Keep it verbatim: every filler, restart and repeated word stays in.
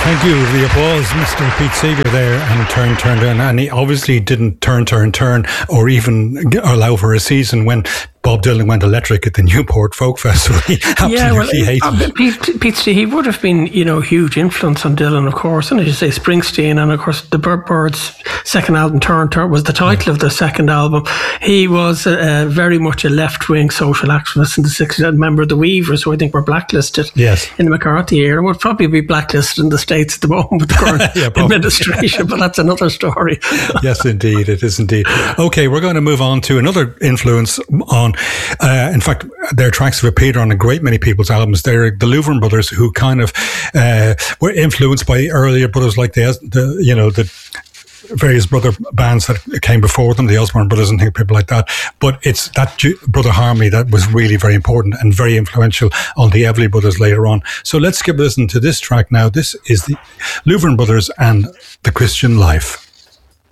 Thank you. The applause, Mister Pete Seeger there, and Turn, Turn, Turn. And he obviously didn't turn, turn, turn, or even allow for a season when Bob Dylan went electric at the Newport Folk Festival. He absolutely yeah, well, hated uh, it. Pete, Pete, he would have been, you know, huge influence on Dylan, of course. And as you say, Springsteen, and of course, the Birds' second album, Turn, Turn, was the title yeah. of the second album. He was uh, very much a left-wing social activist in the sixties, a member of the Weavers, who I think were blacklisted yes. in the McCarthy era, and would probably be blacklisted in the States at the moment with the current yeah, administration, but that's another story. Yes, indeed, it is indeed. Okay, we're going to move on to another influence on, uh, in fact, their tracks have appeared on a great many people's albums. They're the Louvren brothers, who kind of uh, were influenced by earlier brothers like the, the you know, the various brother bands that came before them, the Osborne Brothers and people like that. But it's that brother harmony that was really very important and very influential on the Everly Brothers later on. So let's give a listen to this track now. This is the Louvren Brothers and The Christian Life.